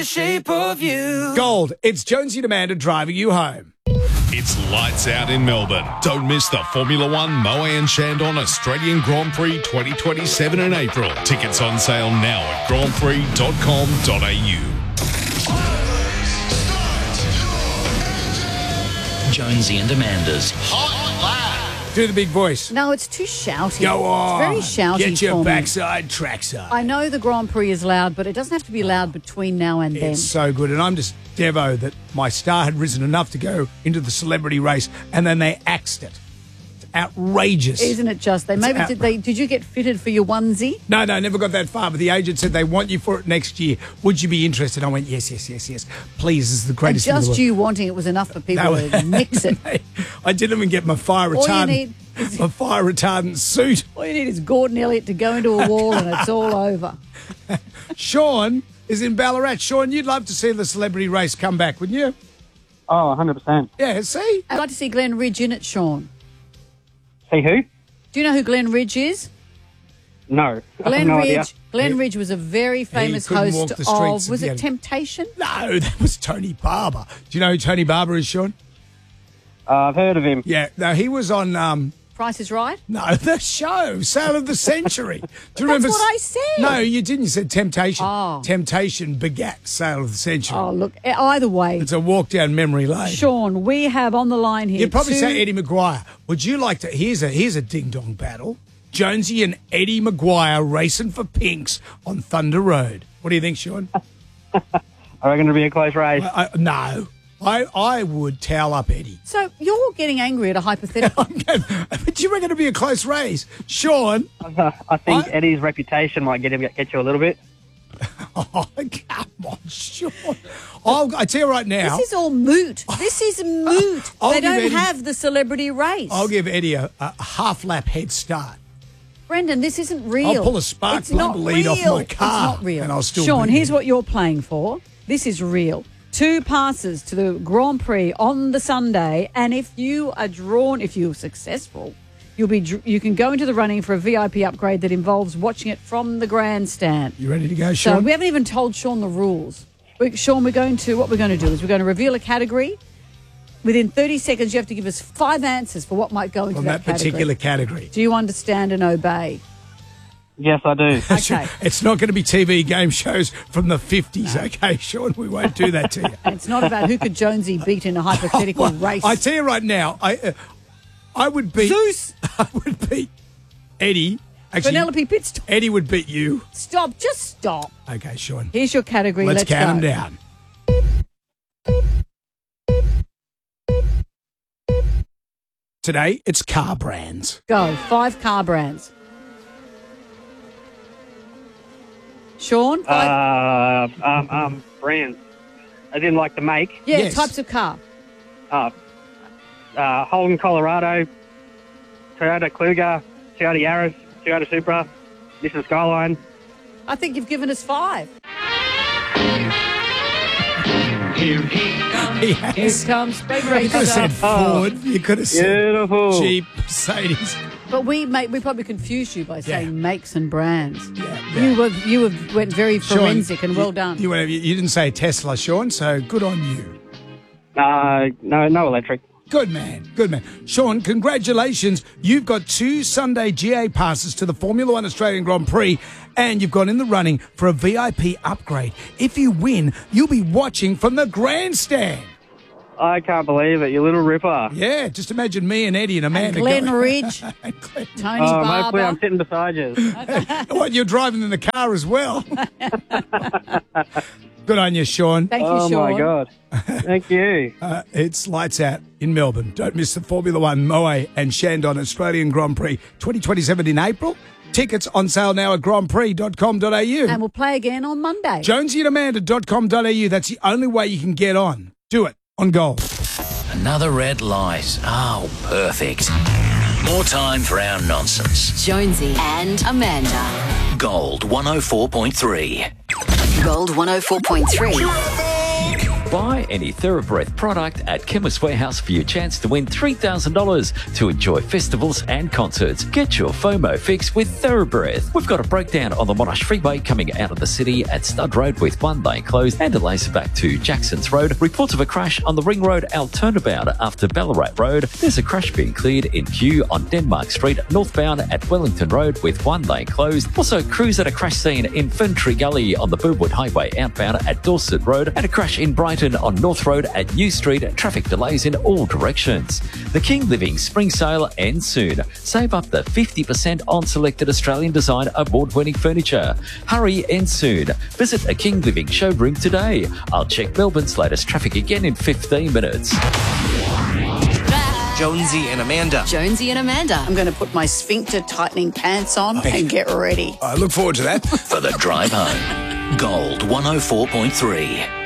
Shape of you. Gold, it's Jonesy and Amanda driving you home. It's lights out in Melbourne. Don't miss the Formula One Moe and Chandon Australian Grand Prix 2027 in April. Tickets on sale now at grandprix.com.au. Jonesy and Amanda's Hot Lap. Do the big voice. No, it's too shouty. Go on. It's very shouty. Get your for me. backside trackside. I know the Grand Prix is loud, but it doesn't have to be loud between now and then. It's so good. And I'm just devo that my star had risen enough to go into the celebrity race and then they axed it. It's outrageous. Isn't it just? Did you get fitted for your onesie? No, never got that far. But the agent said they want you for it next year. Would you be interested? I went, yes. Please, this is the greatest thing in the Just world. you wanting it was enough for people to mix it. I didn't even get my fire All you retardant. need My fire retardant suit. All you need is Gordon Elliott to go into a wall and it's all over. Sean is in Ballarat. Sean, you'd love to see the celebrity race come back, wouldn't you? Oh, 100%. Yeah, see? I'd like to see Glenn Ridge in it, Sean. See who? Do you know who Glenn Ridge is? No. I have Glenn no Ridge. idea. Glenn Ridge was a very famous couldn't walk host the streets of, was of it the- Temptation? No, that was Tony Barber. Do you know who Tony Barber is, Sean? I've heard of him. Yeah, no, he was on... Price is Right? No, the show, Sale of the Century. Do you remember? That's what I said. No, you didn't. You said Temptation. Oh. Temptation begat Sale of the Century. Oh, look, either way. It's a walk down memory lane. Sean, we have on the line here. You'd probably two- say Eddie Maguire. Would you like to? Here's a ding dong battle. Jonesy and Eddie Maguire racing for pinks on Thunder Road. What do you think, Sean? I reckon it'll be a close race. No. I would towel up Eddie. So you're getting angry at a hypothetical. But you reckon it'll be a close race? Sean? I think Eddie's reputation might get you a little bit. Oh, come on, Sean. I tell you right now. This is all moot. This is moot. I'll They give don't Eddie- have the celebrity race. I'll give Eddie a half-lap head start. Brendan, this isn't real. I'll pull a spark It's plug not lead off real. my car. It's not real. And I'll still Sean, beat here's him. what you're playing for. This is real. 2 passes to the Grand Prix on the Sunday, and if you are drawn, if you're successful, you can go into the running for a VIP upgrade that involves watching it from the grandstand. You ready to go, So Sean? we haven't even told Sean the rules. Sean, what we're going to do is we're going to reveal a category. Within 30 seconds, you have to give us 5 answers for what might go into From that that particular category. Do you understand and obey? Yes, I do. Okay. It's not going to be TV game shows from the 50s, okay, Sean? We won't do that to you. It's not about who could Jonesy beat in a hypothetical race. I tell you right now, I would beat... Zeus! I would beat Eddie. Actually, Penelope Pitstop. Eddie would beat you. Stop. Just stop. Okay, Sean. Here's your category. Let's count go. them down. Today, it's car brands. Go. 5 car brands. Sean? 5? Brands. I didn't like to make. Yeah, yes. types of car. Holden, Colorado, Toyota Kluger, Toyota Yaris, Toyota Supra, Nissan Skyline. I think you've given us 5. He Here has. comes Speed You could have Racer. said Ford. You could have said Beautiful. Jeep, Mercedes. But we probably confused you by saying makes and brands. Yeah. You went very Sean, forensic and well done. You didn't say Tesla, Sean, so good on you. No electric. Good man, good man. Sean, congratulations. You've got 2 Sunday GA passes to the Formula One Australian Grand Prix, and you've got in the running for a VIP upgrade. If you win, you'll be watching from the grandstand. I can't believe it, you little ripper. Yeah, just imagine me and Eddie and Amanda. Glenn going- Ridge, And Glenn- Tony Hopefully I'm Barber. sitting beside you. What, you're driving in the car as well. Good on you, Sean. Thank you, Oh, Sean. my God. Thank you. It's lights out in Melbourne. Don't miss the Formula One Moe and Chandon Australian Grand Prix 2027 in April. Tickets on sale now at grandprix.com.au. And we'll play again on Monday. JonesyandAmanda.com.au. That's the only way you can get on. Do it on Gold. another red light. Oh, perfect. More time for our nonsense. Jonesy and Amanda. Gold 104.3. Gold 104.3. Buy any TheraBreath product at Chemist Warehouse for your chance to win $3,000 to enjoy festivals and concerts. Get your FOMO fix with TheraBreath. We've got a breakdown on the Monash Freeway coming out of the city at Stud Road with one lane closed and delays back to Jackson's Road. Reports of a crash on the Ring Road out turnabout after Ballarat Road. There's a crash being cleared in queue on Denmark Street northbound at Wellington Road with one lane closed. Also, crews at a crash scene in Ferntree Gully on the Burwood Highway outbound at Dorset Road, and a crash in Brighton on North Road at New Street. Traffic delays in all directions. The King Living Spring Sale ends soon. Save up to 50% on selected Australian design award-winning furniture. Hurry, ends soon. Visit a King Living showroom today. I'll check Melbourne's latest traffic again in 15 minutes. Jonesy and Amanda. Jonesy and Amanda. I'm going to put my sphincter tightening pants on and get ready. I look forward to that. For the drive home. Gold 104.3.